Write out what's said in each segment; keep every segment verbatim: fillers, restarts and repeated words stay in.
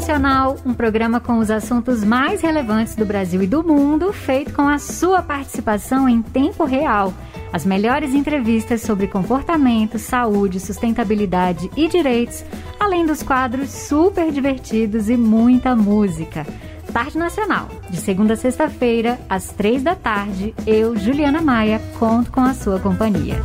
Nacional, um programa com os assuntos mais relevantes do Brasil e do mundo, feito com a sua participação em tempo real. As melhores entrevistas sobre comportamento, saúde, sustentabilidade e direitos, além dos quadros super divertidos e muita música. Tarde Nacional, de segunda a sexta-feira, às três da tarde, eu, Juliana Maia, conto com a sua companhia.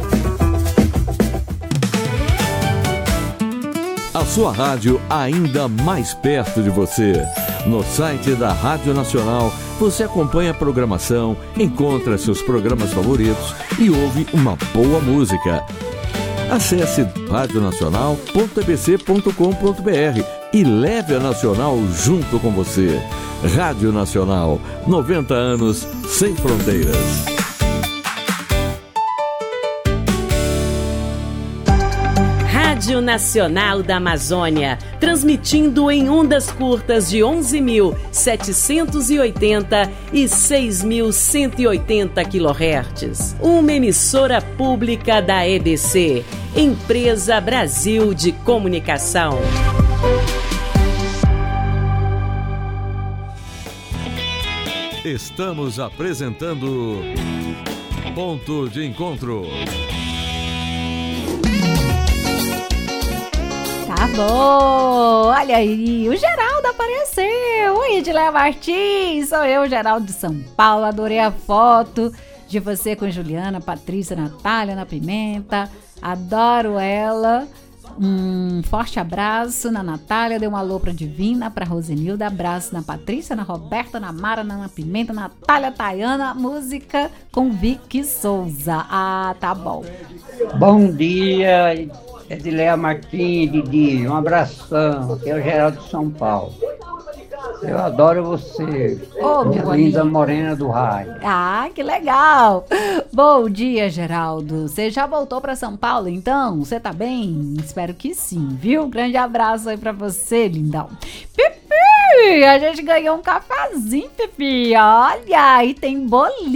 A sua rádio ainda mais perto de você. No site da Rádio Nacional, você acompanha a programação, encontra seus programas favoritos e ouve uma boa música. Acesse rádio nacional ponto e b c ponto com ponto b r e leve a Nacional junto com você. Rádio Nacional, noventa anos sem fronteiras. Rádio Nacional da Amazônia, transmitindo em ondas curtas de onze mil setecentos e oitenta e seis mil cento e oitenta quilohertz. Uma emissora pública da E B C, Empresa Brasil de Comunicação. Estamos apresentando Ponto de Encontro. Tá bom, olha aí, o Geraldo apareceu. Oi, Edileia Martins, sou eu, Geraldo de São Paulo. Adorei a foto de você com Juliana, Patrícia, Natália, Ana Pimenta. Adoro ela. Um forte abraço na Natália, dê um alô pra Divina, pra Rosenilda, abraço na Patrícia, na Roberta, na Mara, na Ana Pimenta, Natália, Tayana, música com Vicky Souza. Ah, tá bom. Bom dia, Edileia Martins, Didi, um abração, aqui é o Geraldo de São Paulo. Eu adoro você, oh, minha linda morena do raio. Ah, que legal. Bom dia, Geraldo. Você já voltou para São Paulo, então? Você tá bem? Espero que sim, viu? Grande abraço aí para você, lindão. Pipi, a gente ganhou um cafezinho, Pipi. Olha, e tem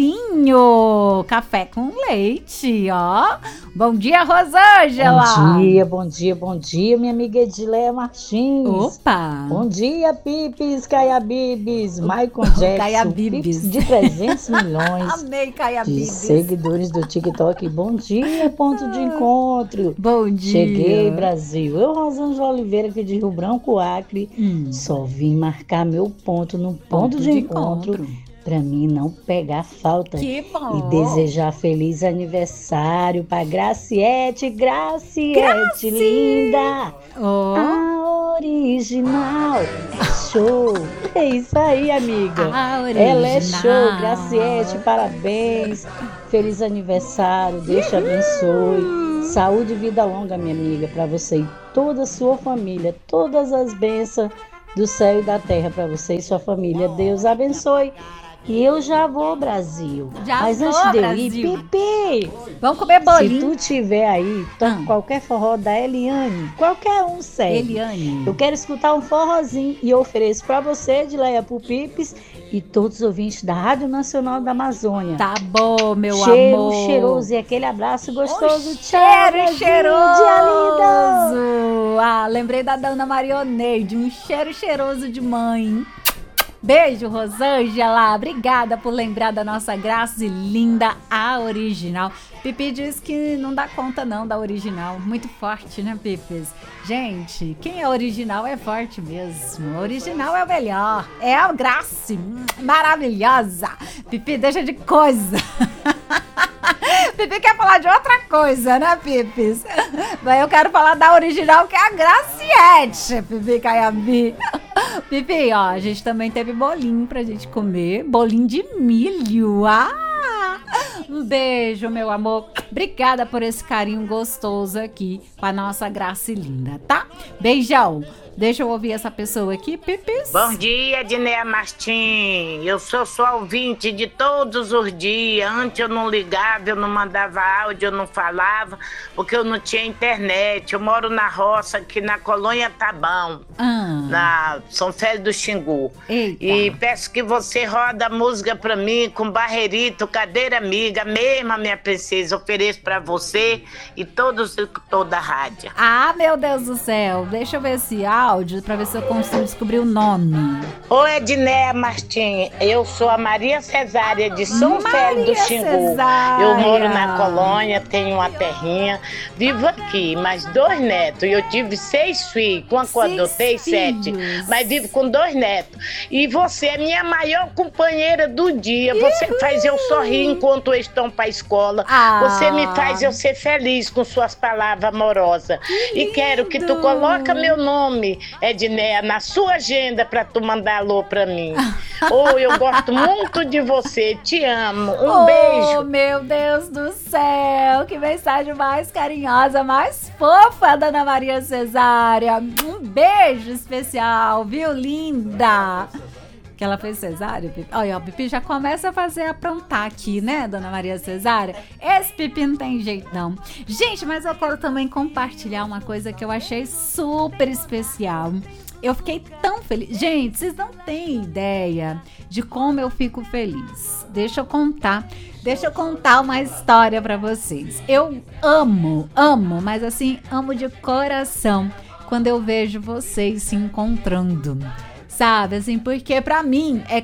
bolinho. Café com leite, ó. Bom dia, Rosângela. Bom dia, bom dia, bom dia, minha amiga Edileia Martins. Opa. Bom dia, Pipis, Caiabibis, Michael Jackson. Caiabibis. Pipis de trezentos milhões. Amei, Caiabibis. De seguidores do TikTok. Bom dia, ponto de encontro. Bom dia. Cheguei, Brasil. Eu, Rosângela Oliveira, aqui de Rio Branco, Acre. Hum. Só vim marcar meu ponto no ponto, ponto de, de encontro. encontro. Pra mim não pegar falta. Que bom. E desejar feliz aniversário pra Graciete, Graciete, Graci. Linda. Oh. A original é show. É isso aí, amiga. A original. Ela é show. Graciete, parabéns. Feliz aniversário. Deus te abençoe. Saúde e vida longa, minha amiga, pra você e toda a sua família. Todas as bênçãos do céu e da terra pra você e sua família. Deus abençoe. E eu já vou, Brasil. Já Mas vou, antes de eu Brasil. ir, Pipi, vamos comer bolinho. Se tu tiver aí, toca ah. qualquer forró da Eliane, qualquer um serve. Eliane. Eu quero escutar um forrozinho e eu ofereço pra você, Edileia, pro Pipis e todos os ouvintes da Rádio Nacional da Amazônia. Tá bom, meu Cheiro amor. Cheiro cheiroso e aquele abraço gostoso. Um Tchau, cheiro cheiroso. Dia lindo. Ah, lembrei da Dona Marioneide, um cheiro cheiroso de mãe. Beijo, Rosângela. Obrigada por lembrar da nossa Graça e linda, a original. Pipi diz que não dá conta não da original. Muito forte, né, Pipis? Gente, quem é original é forte mesmo. O original é o melhor. É a Graça. Maravilhosa. Pipi, deixa de coisa. Pipi quer falar de outra coisa, né, Pipis? Mas eu quero falar da original, que é a Graciete, Pipi Caiabi. Pipi, ó, a gente também teve bolinho pra gente comer. Bolinho de milho. Ah! Um beijo, meu amor. Obrigada por esse carinho gostoso aqui com a nossa Graça linda, tá? Beijão. Deixa eu ouvir essa pessoa aqui, Pipis. Bom dia, Edileia Martins. Eu sou sua ouvinte de todos os dias. Antes eu não ligava, eu não mandava áudio, eu não falava, porque eu não tinha internet. Eu moro na roça, aqui na Colônia Tabão, ah. na São Félix do Xingu. Eita. E peço que você roda a música pra mim com Barreirito, Cadeira Amiga, mesma, minha princesa. Ofereço pra você e todos, toda a rádio. Ah, meu Deus do céu. Deixa eu ver esse áudio. áudio pra ver se eu consigo descobrir o nome. Oi, Edneia Martins, eu sou a Maria Cesária de São Félix do Xingu. Cesária. Eu moro na colônia, tenho uma terrinha, vivo aqui, mais dois netos. Eu tive seis filhos, quando eu tenho sete, mas vivo com dois netos. E você é minha maior companheira do dia. Você Uhul. faz eu sorrir enquanto eles estão para a escola. Ah. Você me faz eu ser feliz com suas palavras amorosas. Que e quero que tu coloca meu nome, Edneia, na sua agenda para tu mandar alô para mim. Oh, eu gosto muito de você, te amo. Um oh, beijo. Meu Deus do céu, que mensagem mais carinhosa, mais fofa da Ana Maria Cesária. Um beijo especial, viu, linda? Que ela fez cesárea, Pipi. Olha, o Pipi já começa a fazer aprontar aqui, né, Dona Maria Cesária? Esse Pipi não tem jeito, não. Gente, mas eu quero também compartilhar uma coisa que eu achei super especial. Eu fiquei tão feliz. Gente, vocês não têm ideia de como eu fico feliz. Deixa eu contar. Deixa eu contar uma história pra vocês. Eu amo, amo, mas assim, amo de coração quando eu vejo vocês se encontrando. Sabe, assim, porque pra mim é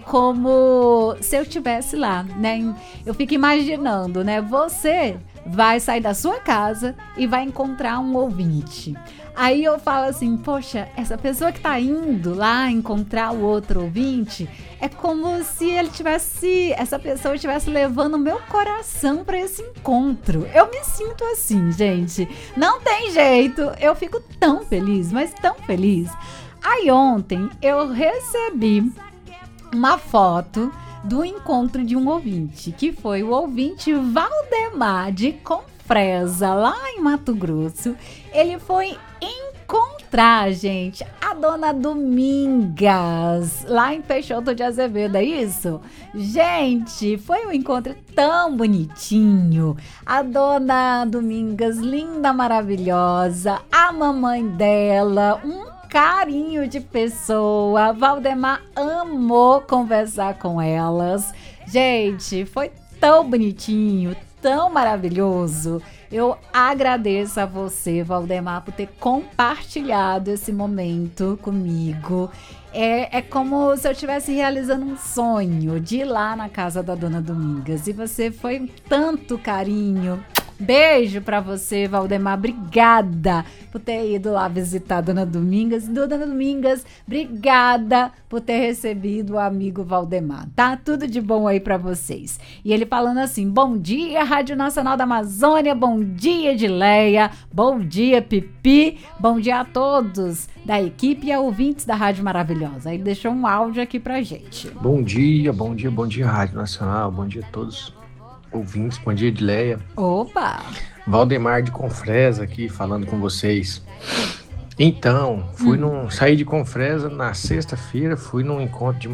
como se eu estivesse lá, né? Eu fico imaginando, né? Você vai sair da sua casa e vai encontrar um ouvinte. Aí eu falo assim, poxa, essa pessoa que tá indo lá encontrar o outro ouvinte, é como se ele tivesse, essa pessoa estivesse levando o meu coração pra esse encontro. Eu me sinto assim, gente. Não tem jeito, eu fico tão feliz, mas tão feliz. Aí ontem eu recebi uma foto do encontro de um ouvinte, que foi o ouvinte Valdemar de Confresa, lá em Mato Grosso. Ele foi encontrar, gente, a Dona Domingas, lá em Peixoto de Azevedo, é isso? Gente, foi um encontro tão bonitinho. A Dona Domingas, linda, maravilhosa, a mamãe dela, um carinho de pessoa. Valdemar amou conversar com elas. Gente, foi tão bonitinho, tão maravilhoso. Eu agradeço a você, Valdemar, por ter compartilhado esse momento comigo. É, é como se eu estivesse realizando um sonho de ir lá na casa da Dona Domingas. E você foi um tanto carinho. Beijo pra você, Valdemar. Obrigada por ter ido lá visitar a Dona Domingas. Dona Domingas, obrigada por ter recebido o amigo Valdemar, tá? Tudo de bom aí pra vocês. E ele falando assim, bom dia, Rádio Nacional da Amazônia, bom dia, Edileia, bom dia, Pipi, bom dia a todos da equipe e a ouvintes da Rádio Maravilhosa. Aí deixou um áudio aqui pra gente. Bom dia, bom dia, bom dia, Rádio Nacional, bom dia a todos ouvintes, bom dia, Edileia. Opa! Valdemar de Confresa aqui falando com vocês. Então, fui hum. num, saí de Confresa na sexta-feira, fui num encontro de